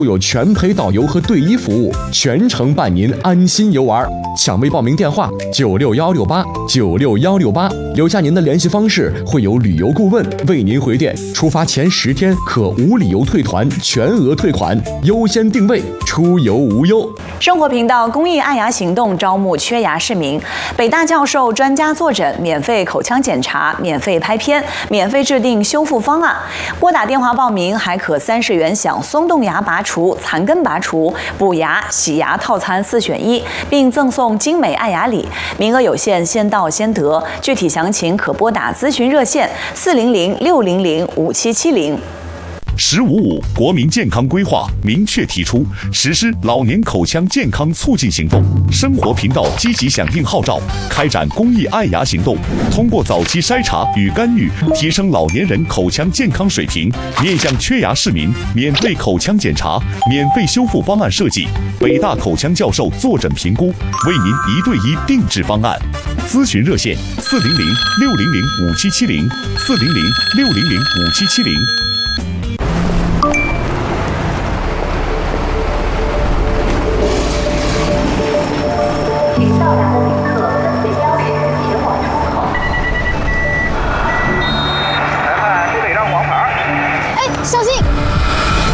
有全陪导游和队医服务，全程伴您安心游玩。抢位报名电话96168，96168，留下您的联系方式，会有旅游顾问为您回电。出发前10天可无理由退团，全额退款，优先定位，出游无忧。 生活频道公益爱牙行动招募缺牙市民，北大教授专家坐诊，免费口腔检查，免费拍片，免费制定修复方案。拨打电话报名，还可30元享松动牙拔除、残根拔除、补牙、洗牙套餐4选1，并赠送精美爱牙礼。名额有限，先到先得。具体详情可拨打咨询热线400-600-5770。 “1055”国民健康规划明确提出，实施老年口腔健康促进行动。生活频道积极响应号召，开展公益爱牙行动，通过早期筛查与干预，提升老年人口腔健康水平。面向缺牙市民，免费口腔检查，免费修复方案设计，北大口腔教授坐诊评估，为您1对1定制方案。咨询热线400-600-5770，400-600-5770。